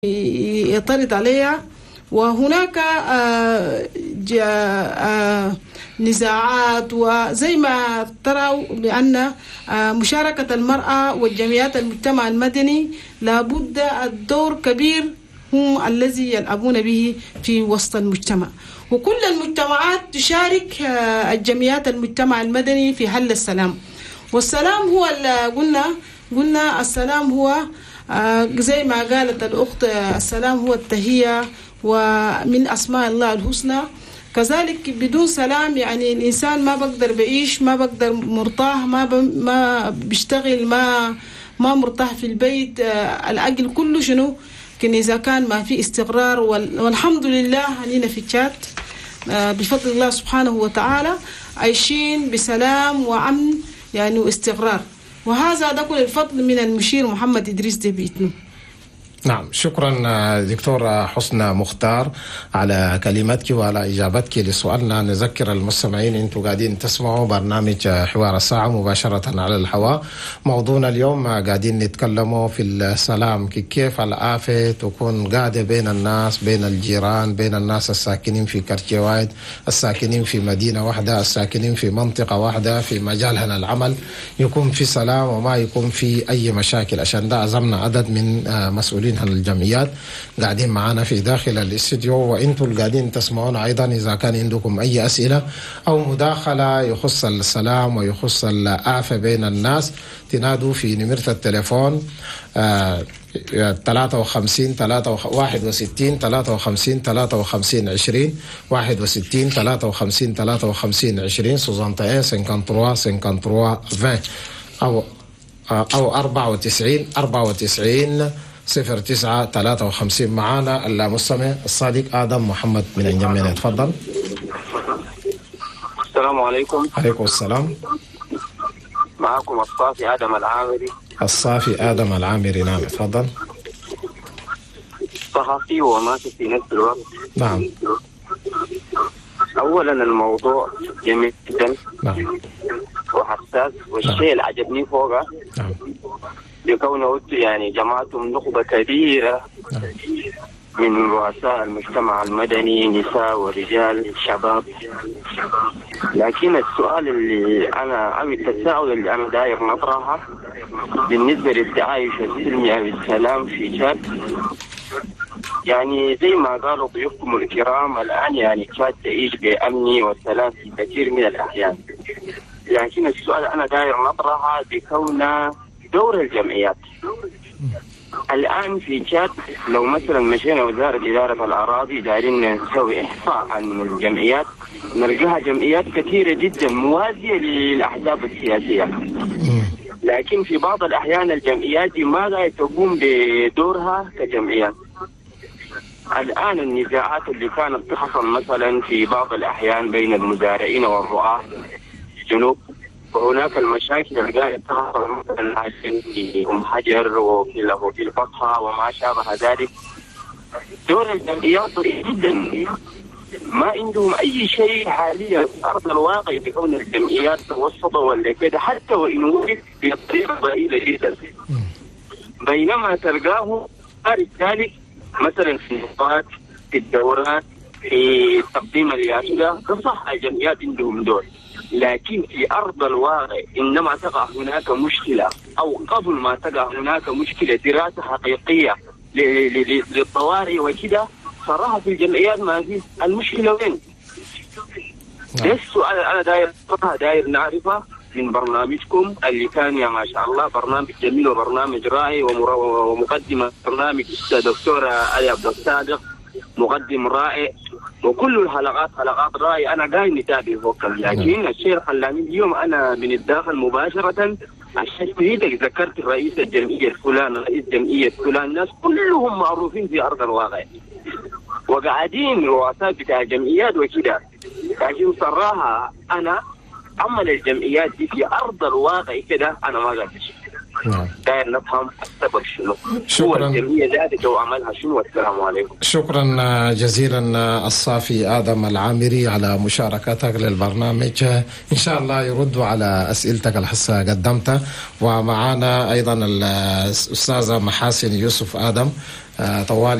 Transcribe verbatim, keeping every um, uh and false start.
يطرد عليها. وهناك نزاعات، وزي ما تروا بأن مشاركة المرأة والجمعيات المجتمع المدني لابد الدور كبير هم الذي يلعبون به في وسط المجتمع، وكل المجتمعات تشارك الجمعيات المجتمع المدني في حل السلام. والسلام هو قلنا قلنا السلام هو زي ما قالت الأخت، السلام هو التحية ومن أسماء الله الحسنى. كذلك بدون سلام يعني الإنسان ما بقدر بعيش، ما بقدر مرتاح، ما ب... ما بيشتغل، ما ما مرتاح في البيت. الأكل كله شنو لكن إذا كان ما في استقرار. والحمد لله هنينا في تشاد بفضل الله سبحانه وتعالى عايشين بسلام وأمن يعني واستقرار، وهذا ده كل الفضل من المشير محمد إدريس دبيتنو. نعم، شكرا دكتور حسنى مختار على كلماتك وعلى إجابتك لسؤالنا. نذكر المستمعين أنتم قاعدين تسمعوا برنامج حوار الساعة مباشرة على الهواء. موضوعنا اليوم قاعدين نتكلموا في السلام، كيف العافية تكون قاعدة بين الناس، بين الجيران، بين الناس الساكنين في كرتي واحد، الساكنين في مدينة واحدة، الساكنين في منطقة واحدة، في مجالنا العمل يكون في سلام وما يكون في أي مشاكل. عشان ده عزمنا عدد من مسؤولين عن الجمعيات قاعدين معنا في داخل الاستديو، وانتم قاعدين تسمعون ايضا. اذا كان عندكم اي اسئله او مداخله يخص السلام ويخص العافيه بين الناس، تنادوا في نمره التليفون آه ثلاثة وخمسين ثلاثة واحد وستين ثلاثة وخمسين ثلاثة وخمسين عشرين واحد وستين ثلاثة وخمسين ثلاثة وخمسين عشرين سوزانتين سنكانتروا سنكانتروا عشرين او او أربعة وتسعين أربعة وتسعين صفر تسعة ثلاثة وخمسين. معانا المستمع الصادق آدم محمد من الجميع، تفضل. السلام عليكم. عليكم السلام. معكم الصافي آدم العامري. الصافي آدم العامري، نعم تفضل. صحفي وماشي في نفس الوقت. نعم. أولا الموضوع جميل جدا. نعم. وحساس، والشيء نعم. اللي عجبني فوقه نعم لكونه يعني جماعتهم نخبة كبيرة نعم. من رؤساء المجتمع المدني، نساء ورجال شباب. لكن السؤال اللي أنا أو التساؤل اللي أنا داير نطرحه بالنسبة للتعايش السلمي أو السلام في تشاد، يعني زي ما قالوا ضيوفكم الكرام الآن، يعني تشاد تعيش بأمن والسلام في كثير من الأحيان. لكن السؤال أنا داير نطرحه بكون دور الجمعيات الآن في تشاد. لو مثلا مشينا وزارة إدارة الأراضي دايرين نسوي إحصاء عن الجمعيات، نلقاها جمعيات كثيرة جدا موازية للأحزاب السياسية، لكن في بعض الأحيان الجمعيات دي ما لا تقوم بدورها كجمعيات. الآن النزاعات اللي كانت تحصل مثلا في بعض الأحيان بين المزارعين والرعاة في الجنوب، وهناك المشاكل اللي قاعدة تحصل مثلا في أم حجر وفي له في الفطحة وما شابه ذلك. دور الجمعيات ضعيف جدا، ما عندهم أي شيء حاليا في أرض الواقع بكون الجمعيات توسطة ولا كده، حتى وإن وجد بطريقة ضئيلة جدا. بينما تلقاه خارج ذلك مثلا في النقاط، في الدورات، في تقديم اليافطة، صح الجمعيات عندهم دور، لكن في أرض الواقع إنما تقع هناك مشكلة أو قبل ما تقع هناك مشكلة دراسة حقيقية للطوارئ وكده، صراحة في الجمعيات ما في. المشكلة وين؟ ده السؤال أنا داير داير نعرفه من برنامجكم اللي كان يا ما شاء الله برنامج جميل وبرنامج رائع، ومقدمة برنامج دكتورة علي عبد الصادق مقدم رائع، وكل الحلقات حلقات رائعة. أنا قاعد نتابع فوق، لكن الشيء خلاني اليوم أنا من الداخل مباشرة عشان تريدك ذكرت رئيس الجمعية فلان، رئيس جمعية فلان، الناس كلهم معروفين في أرض الواقع وقاعدين رؤساء بتاع جمعيات وكده. لكن صراحة أنا عمل الجمعيات دي في أرض الواقع كده أنا ما قادر نعم. داير نفهم السبب شنو، شكرا. هو الجمعية ذاتها وعملها شنو. والسلام عليكم. شكرا جزيلا الصافي آدم العامري على مشاركتك للبرنامج. إن شاء الله يردوا على أسئلتك الحصة قدمتها. ومعنا أيضا الأستاذة محاسن يوسف آدم طوال